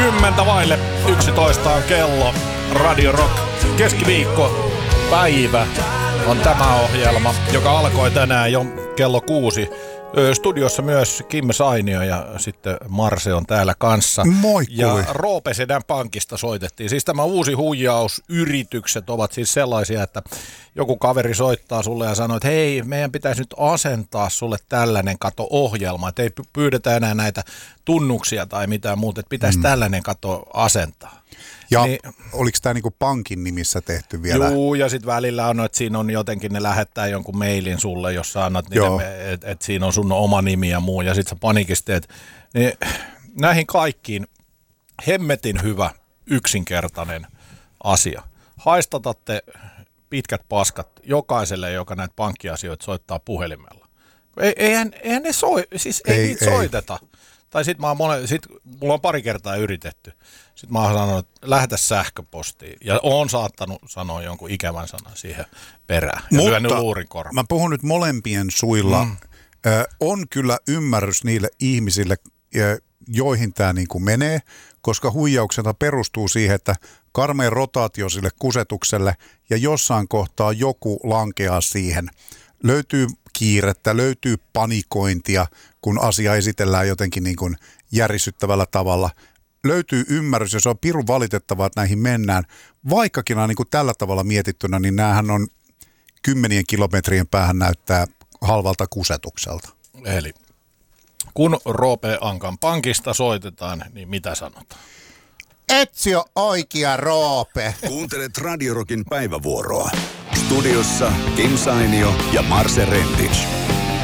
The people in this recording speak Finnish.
10:11 on kello. Radio Rock keskiviikko päivä on tämä ohjelma, joka alkoi tänään jo kello 6. Studiossa myös Kim Sainio ja sitten Marse on täällä kanssa. Moikkui. Ja Roope Sedän Pankista soitettiin. Siis tämä uusi huijausyritykset ovat siis sellaisia, että joku kaveri soittaa sulle ja sanoo, että hei, meidän pitäisi nyt asentaa sulle tällainen kato-ohjelma. Että ei pyydetä enää näitä tunnuksia tai mitään muuta, että pitäisi tällainen kato asentaa. Ja niin, oliko tämä niinku pankin nimissä tehty vielä? Juu, ja sitten välillä on, että siinä on jotenkin, ne lähettää jonkun mailin sulle, jos sä annat että siinä on sun oma nimi ja muu, ja sitten sä panikisteet. Niin, näihin kaikkiin hemmetin hyvä, yksinkertainen asia. Haistatatte pitkät paskat jokaiselle, joka näitä pankkiasioita soittaa puhelimella. Eihän ne ei soiteta. Tai sitten mulla on pari kertaa yritetty. Sitten mä oon sanonut, että lähetä sähköpostiin. Ja oon saattanut sanoa jonkun ikävän sanan siihen perään. Ja lyönyt luurin korvaan. Mä puhun nyt molempien suilla. On kyllä ymmärrys niille ihmisille, joihin tämä niinku menee, koska huijauksena perustuu siihen, että karmeen rotaatio sille kusetukselle ja jossain kohtaa joku lankeaa siihen. Löytyy kiirettä, löytyy panikointia, kun asia esitellään jotenkin niin kuin järisyttävällä tavalla. Löytyy ymmärrys, ja se on pirun valitettavaa, että näihin mennään. Vaikkakin on niin kuin tällä tavalla mietittynä, niin näähän on 10 kilometrien päähän näyttää halvalta kusetukselta. Eli kun Roope Ankan Pankista soitetaan, niin mitä sanotaan? Etsi on oikea Roope. Kuuntelet Radio Rockin päivävuoroa. Studiossa Kim Sainio ja Marse Rentich.